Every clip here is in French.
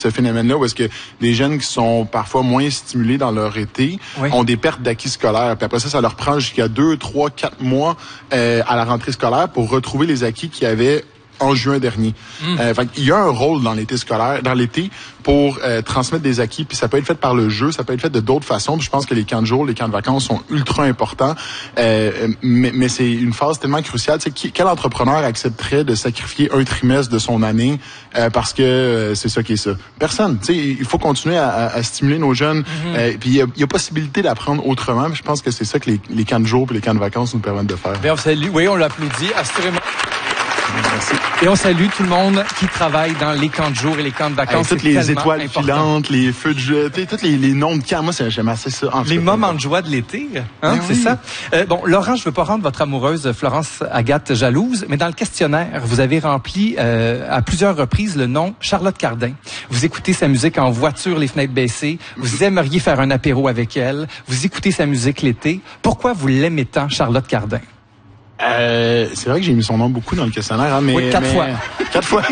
ce phénomène-là où est-ce que des jeunes qui sont parfois moins stimulés dans leur été ont des pertes d'acquis scolaires. Puis après ça leur prend jusqu'à 2, 3, 4 mois à la rentrée scolaire pour retrouver les acquis qu'ils avaient en juin dernier. Fait il y a un rôle dans l'été scolaire, dans l'été, pour transmettre des acquis. Puis ça peut être fait par le jeu, ça peut être fait de d'autres façons. Puis je pense que les camps de jour, les camps de vacances sont ultra importants. Mais c'est une phase tellement cruciale. Tu sais, quel entrepreneur accepterait de sacrifier un trimestre de son année parce que c'est ça qui est ça? Personne. Tu sais, il faut continuer à stimuler nos jeunes. Puis il y a possibilité d'apprendre autrement. Puis je pense que c'est ça que les camps de jour et les camps de vacances nous permettent de faire. Bien, on salue. Oui, on l'applaudit assurément. Merci. Et on salue tout le monde qui travaille dans les camps de jour et les camps de vacances. Toutes les étoiles filantes, les feux de jeu, tous les noms de camps. Moi, j'aime assez ça. Les moments de joie de l'été, hein, c'est ça. Bon, Laurent, je veux pas rendre votre amoureuse Florence Agathe jalouse, mais dans le questionnaire, vous avez rempli à plusieurs reprises le nom Charlotte Cardin. Vous écoutez sa musique en voiture, les fenêtres baissées. Vous aimeriez faire un apéro avec elle. Vous écoutez sa musique l'été. Pourquoi vous l'aimez tant, Charlotte Cardin? C'est vrai que j'ai mis son nom beaucoup dans le questionnaire, hein, mais oui, 4 fois. 4 fois.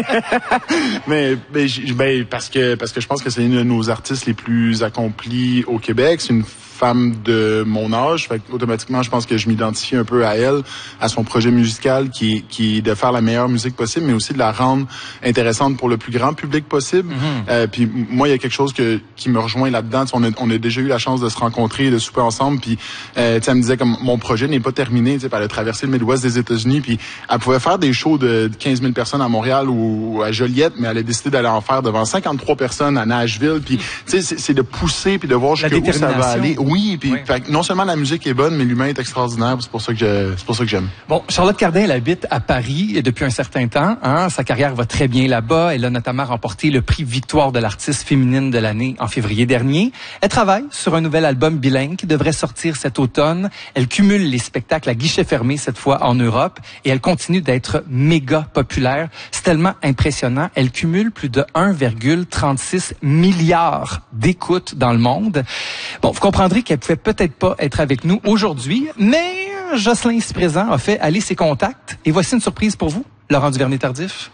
mais parce que je pense que c'est une de nos artistes les plus accomplis au Québec. C'est une femme de mon âge, fait automatiquement je pense que je m'identifie un peu à elle, à son projet musical qui est de faire la meilleure musique possible, mais aussi de la rendre intéressante pour le plus grand public possible. Puis moi il y a quelque chose qui me rejoint là-dedans. On a déjà eu la chance de se rencontrer, de souper ensemble. Puis elle me disait comme mon projet n'est pas terminé. Elle a traversé le Midwest des États-Unis. Puis elle pouvait faire des shows de 15 000 personnes à Montréal ou à Joliette, mais elle a décidé d'aller en faire devant 53 personnes à Nashville. Puis c'est de pousser puis de voir jusqu'où ça va aller. Oui, puis non seulement la musique est bonne, mais l'humain est extraordinaire. C'est pour ça que j'aime. Bon, Charlotte Cardin, elle habite à Paris depuis un certain temps. Hein, sa carrière va très bien là-bas. Elle a notamment remporté le prix Victoire de l'artiste féminine de l'année en février dernier. Elle travaille sur un nouvel album bilingue qui devrait sortir cet automne. Elle cumule les spectacles à guichet fermé cette fois en Europe et elle continue d'être méga populaire. C'est tellement impressionnant. Elle cumule plus de 1,36 milliard d'écoutes dans le monde. Bon, vous comprendrez qu'elle pouvait peut-être pas être avec nous aujourd'hui, mais Jocelyn ici présent a fait aller ses contacts. Et voici une surprise pour vous, Laurent Duvernay-Tardif.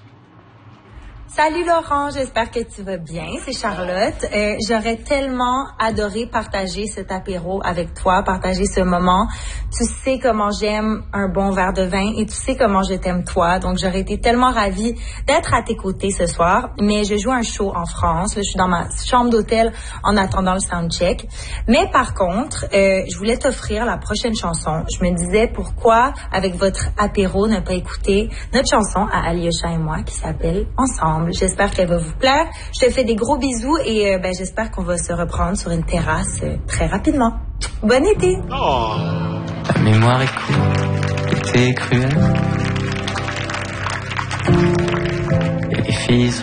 Salut Laurent, j'espère que tu vas bien. C'est Charlotte. J'aurais tellement adoré partager cet apéro avec toi, partager ce moment. Tu sais comment j'aime un bon verre de vin et tu sais comment je t'aime toi. Donc j'aurais été tellement ravie d'être à tes côtés ce soir. Mais je joue un show en France. Là, je suis dans ma chambre d'hôtel en attendant le soundcheck. Mais par contre, je voulais t'offrir la prochaine chanson. Je me disais pourquoi, avec votre apéro, ne pas écouter notre chanson à Alyosha et moi qui s'appelle Ensemble. J'espère qu'elle va vous plaire. Je te fais des gros bisous et j'espère qu'on va se reprendre sur une terrasse très rapidement. Bon été! Oh. La mémoire est courte, l'été est cruel. Et les filles sont